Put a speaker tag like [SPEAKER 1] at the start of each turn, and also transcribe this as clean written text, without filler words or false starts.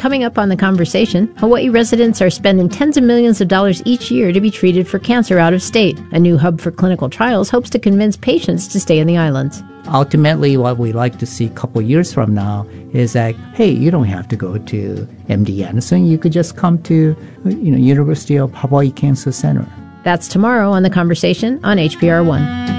[SPEAKER 1] coming up on The Conversation, Hawaii residents are spending tens of millions of dollars each year to be treated for cancer out of state. A new hub for clinical trials hopes to convince patients to stay in the islands.
[SPEAKER 2] Ultimately, what we like to see a couple years from now is that, hey, you don't have to go to MD Anderson. You could just come to, University of Hawaii Cancer Center.
[SPEAKER 1] That's tomorrow on The Conversation on HPR1.